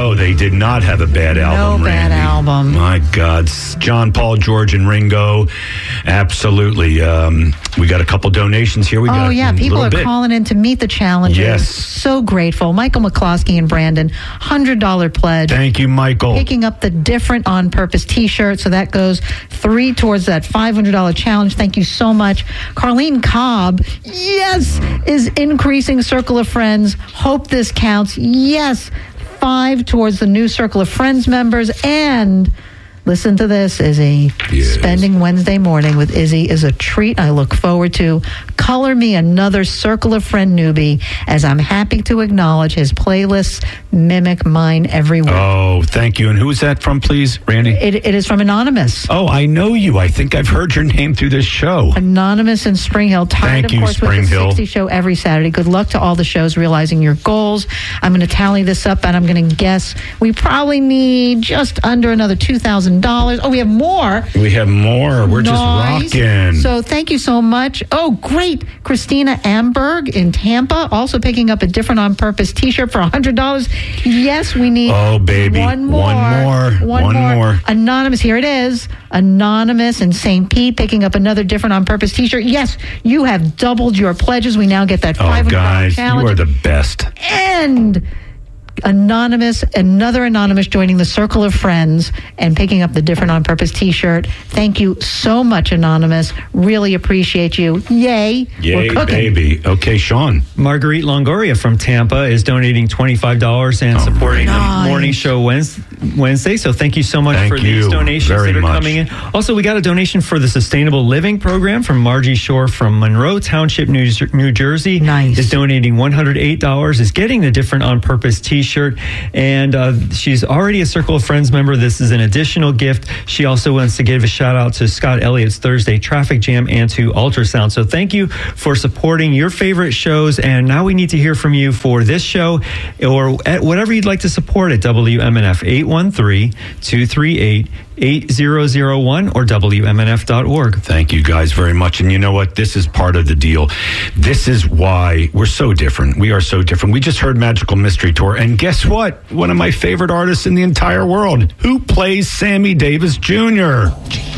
No, they did not have a bad album, No bad Randy. album. My God. John, Paul, George, and Ringo. Absolutely. We got a couple donations here. Oh, yeah. People are calling. calling in to meet the challenges. Yes. So grateful. Michael McCloskey and Brandon, $100 pledge. Thank you, Michael. Picking up the Different on Purpose t-shirt. So that goes 3 towards that $500 challenge. Thank you so much. Carlene Cobb, yes, is increasing Circle of Friends. Hope this counts. Yes, 5 towards the new Circle of Friends members. And listen to this, Izzy. Yes. Spending Wednesday morning with Izzy is a treat I look forward to. Color me another Circle of Friend newbie, as I'm happy to acknowledge his playlists mimic mine every week. Oh, thank you. And who's that from, please, Randy? It is from Anonymous. Oh, I know you. I think I've heard your name through this show. Anonymous in Spring Hill. Tired, Thank of you, course, Spring with the Hill. 60 show every Saturday. Good luck to all the shows realizing your goals. I'm going to tally this up, and I'm going to guess we probably need just under another $2,000. Oh, we have more. We have more. We're Nice. just rocking. So thank you so much. Oh, great. Christina Amberg in Tampa, also picking up a Different on Purpose t-shirt for $100. Yes, we need Oh, baby. one more. One more. Anonymous, here it is. Anonymous in St. Pete picking up another Different on Purpose t-shirt. Yes, you have doubled your pledges. We now get that $500 Oh, guys, challenge. you are the best. And another Anonymous joining the Circle of Friends and picking up the Different on Purpose t-shirt. Thank you so much, Anonymous. Really appreciate you. Yay. Yay, We're cooking. baby. Okay, Sean. Marguerite Longoria from Tampa is donating $25 and supporting Nice. the morning show Wednesday. So thank you so much Thank for these you donations very that are much. coming in. Also, we got a donation for the Sustainable Living Program from Margie Shore from Monroe Township, New Jersey. Nice. Is donating $108, is getting the Different on Purpose t-shirt. And she's already a Circle of Friends member. This is an additional gift. She also wants to give a shout out to Scott Elliott's Thursday Traffic Jam and to Ultrasound. So thank you for supporting your favorite shows. And now we need to hear from you for this show or at whatever you'd like to support at WMNF 813-238-8001 or WMNF.org. Thank you guys very much. And you know what? This is part of the deal. This is why we're so different. We are so different. We just heard Magical Mystery Tour. And guess what? One of my favorite artists in the entire world. Who plays Sammy Davis Jr.?